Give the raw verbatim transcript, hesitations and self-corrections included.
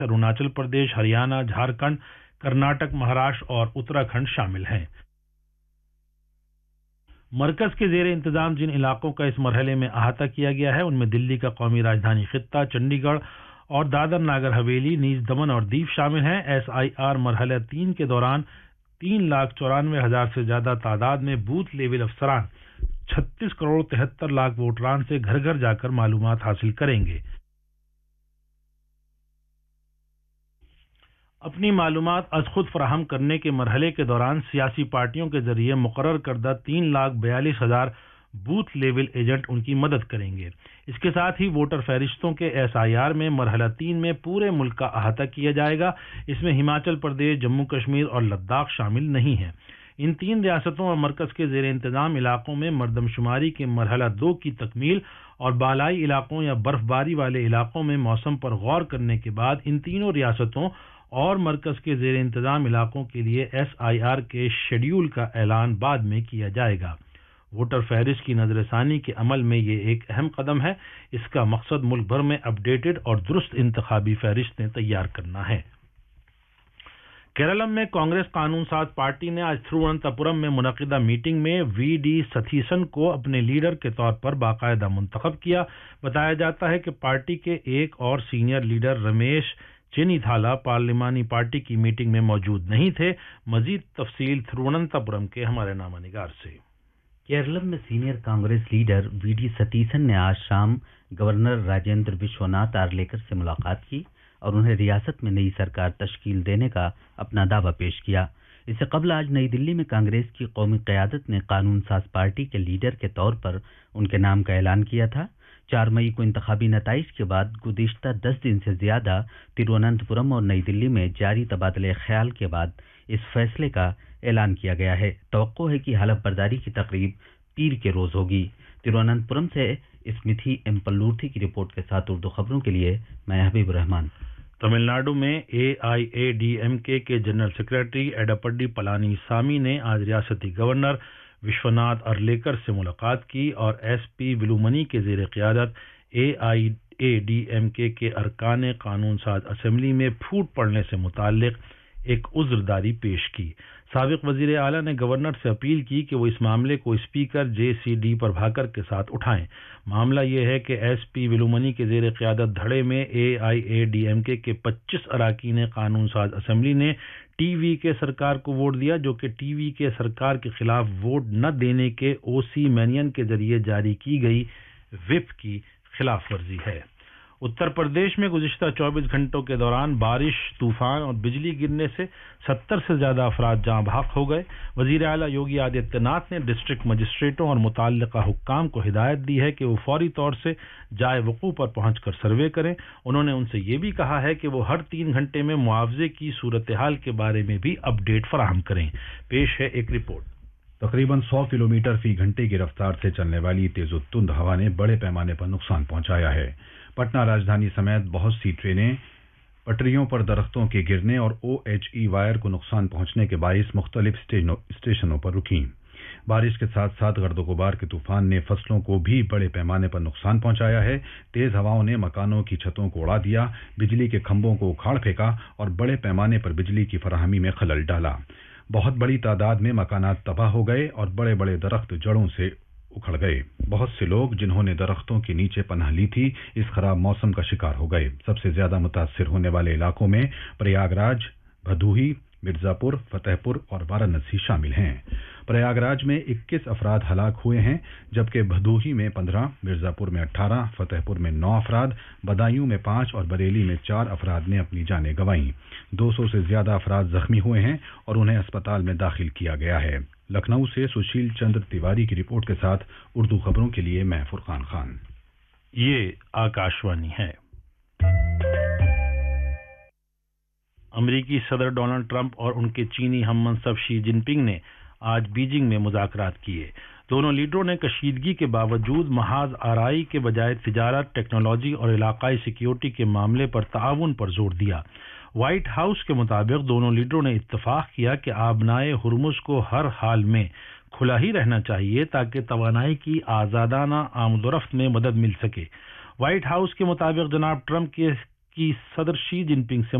اروناچل پردیش، ہریانہ، جھارکھنڈ، کرناٹک، مہاراشٹر اور اتراکھنڈ شامل ہیں۔ مرکز کے زیر انتظام جن علاقوں کا اس مرحلے میں احاطہ کیا گیا ہے ان میں دلی کا قومی راجدھانی خطہ، چنڈی گڑھ اور دادر ناگر حویلی، نیز دمن اور دیو شامل ہیں۔ ایس آئی آر مرحلہ تین کے دوران تین لاکھ چورانوے ہزار سے زیادہ تعداد میں بوتھ لیول افسران چھتیس کروڑ تہتر لاکھ ووٹران سے گھر گھر جا کر معلومات حاصل کریں گے۔ اپنی معلومات از خود فراہم کرنے کے مرحلے کے دوران سیاسی پارٹیوں کے ذریعے مقرر کردہ تین لاکھ بیالیس ہزار بوتھ لیول ایجنٹ ان کی مدد کریں گے۔ اس کے ساتھ ہی ووٹر فہرستوں کے ایس آئی آر میں مرحلہ تین میں پورے ملک کا احاطہ کیا جائے گا۔ اس میں ہماچل پردیش، جموں کشمیر اور لداخ شامل نہیں ہیں۔ ان تین ریاستوں اور مرکز کے زیر انتظام علاقوں میں مردم شماری کے مرحلہ دو کی تکمیل اور بالائی علاقوں یا برف باری والے علاقوں میں موسم پر غور کرنے کے بعد ان تینوں ریاستوں اور مرکز کے زیر انتظام علاقوں کے لیے ایس آئی آر کے شیڈول کا اعلان بعد میں کیا جائے گا۔ ووٹر فہرست کی نظر ثانی کے عمل میں یہ ایک اہم قدم ہے۔ اس کا مقصد ملک بھر میں اپ ڈیٹڈ اور درست انتخابی فہرستیں تیار کرنا ہے۔ کیرالم میں کانگریس قانون ساز پارٹی نے آج تھرووننتھاپورم میں منعقدہ میٹنگ میں وی ڈی ستھیسن کو اپنے لیڈر کے طور پر باقاعدہ منتخب کیا۔ بتایا جاتا ہے کہ پارٹی کے ایک اور سینئر لیڈر رمیش چینی تھالا پارلیمانی پارٹی کی میٹنگ میں موجود نہیں تھے۔ مزید تفصیل تھرووننتھاپورم کے ہمارے نامہ نگار سے۔ کیرالم میں سینئر کانگریس لیڈر وی ڈی ستیسن نے آج شام گورنر راجندر وشوناتھ آرلیکر سے ملاقات کی اور انہیں ریاست میں نئی سرکار تشکیل دینے کا اپنا دعویٰ پیش کیا۔ اس سے قبل آج نئی دلی میں کانگریس کی قومی قیادت نے قانون ساز پارٹی کے لیڈر کے طور پر ان کے نام کا اعلان کیا تھا۔ چار مئی کو انتخابی نتائج کے بعد گزشتہ دس دن سے زیادہ ترووننتھاپورم اور نئی دلی میں جاری تبادلہ خیال کے بعد اس فیصلے کا اعلان کیا گیا ہے۔ توقع ہے کہ حلف برداری کی تقریب پیر کے روز ہوگی۔ ترووننتھاپورم سے اسمتھی ایم پلورتھی کی رپورٹ کے ساتھ اردو خبروں کے لیے میں حبیب الرحمان۔ تمل ناڈو میں اے آئی اے ڈی ایم کے کے جنرل سیکرٹری ایڈاپڈی پلانی سامی نے آج ریاستی گورنر وشوناتھ ارلیکر سے ملاقات کی اور ایس پی ویلومنی کے زیر قیادت اے آئی اے ڈی ایم کے کے ارکان قانون ساز اسمبلی میں پھوٹ پڑنے سے متعلق ایک عذرداری پیش کی۔ سابق وزیر اعلیٰ نے گورنر سے اپیل کی کہ وہ اس معاملے کو اسپیکر جے سی ڈی پربھاکر کے ساتھ اٹھائیں۔ معاملہ یہ ہے کہ ایس پی ویلومنی کے زیر قیادت دھڑے میں اے آئی اے ڈی ایم کے کے پچیس اراکین قانون ساز اسمبلی نے ٹی وی کے سرکار کو ووٹ دیا، جو کہ ٹی وی کے سرکار کے خلاف ووٹ نہ دینے کے او سی مینین کے ذریعے جاری کی گئی وپ کی خلاف ورزی ہے۔ اتر پردیش میں گزشتہ چوبیس گھنٹوں کے دوران بارش، طوفان اور بجلی گرنے سے ستر سے زیادہ افراد جاں بحق ہو گئے۔ وزیر اعلیٰ یوگی آدتیہ ناتھ نے ڈسٹرکٹ مجسٹریٹوں اور متعلقہ حکام کو ہدایت دی ہے کہ وہ فوری طور سے جائے وقوع پر پہنچ کر سروے کریں۔ انہوں نے ان سے یہ بھی کہا ہے کہ وہ ہر تین گھنٹے میں معاوضے کی صورتحال کے بارے میں بھی اپ ڈیٹ فراہم کریں۔ پیش ہے ایک رپورٹ۔ تقریباً سو کلومیٹر فی گھنٹے کی رفتار سے چلنے والی تیز و تند ہوا نے بڑے پیمانے پر نقصان پہنچایا ہے۔ پٹنہ راجدھانی سمیت بہت سی ٹرینیں پٹریوں پر درختوں کے گرنے اور او ایچ ای وائر کو نقصان پہنچنے کے باعث مختلف اسٹیشنوں پر رکیں۔ بارش کے ساتھ ساتھ گرد و غبار کے طوفان نے فصلوں کو بھی بڑے پیمانے پر نقصان پہنچایا ہے۔ تیز ہواؤں نے مکانوں کی چھتوں کو اڑا دیا، بجلی کے کھمبوں کو اکھاڑ پھینکا اور بڑے پیمانے پر بجلی کی فراہمی میں خلل ڈالا۔ بہت بڑی تعداد میں مکانات تباہ ہو گئے اور بڑے بڑے درخت جڑوں سے اکھڑ گئے۔ بہت سے لوگ جنہوں نے درختوں کے نیچے پناہ لی تھی اس خراب موسم کا شکار ہو گئے۔ سب سے زیادہ متاثر ہونے والے علاقوں میں پریاگ راج، بھدوہی، مرزا پور، فتح پور اور وارانسی شامل ہیں۔ پریاگ راج میں اکیس افراد ہلاک ہوئے ہیں، جبکہ بھدوہی میں پندرہ، مرزا پور میں اٹھارہ، فتح پور میں نو افراد، بدایوں میں پانچ اور بریلی میں چار افراد نے اپنی جانیں گنوائیں۔ دو سو سے زیادہ افراد زخمی ہوئے ہیں اور انہیں اسپتال میں داخل کیا گیا ہے۔ لکھنؤ سے سشیل چندر تیواری کی رپورٹ کے ساتھ اردو خبروں کے لیے میں فرقان خان۔ یہ آکاشوانی ہے۔ امریکی صدر ڈونلڈ ٹرمپ اور ان کے چینی ہم منصب شی جن پنگ نے آج بیجنگ میں مذاکرات کیے۔ دونوں لیڈروں نے کشیدگی کے باوجود محاذ آرائی کے بجائے تجارت، ٹیکنالوجی اور علاقائی سیکیورٹی کے معاملے پر تعاون پر زور دیا۔ وائٹ ہاؤس کے مطابق دونوں لیڈروں نے اتفاق کیا کہ آبنائے ہرمز کو ہر حال میں کھلا ہی رہنا چاہیے تاکہ توانائی کی آزادانہ آمد و رفت میں مدد مل سکے۔ وائٹ ہاؤس کے مطابق جناب ٹرمپ کے की सदर शी जिनपिंग से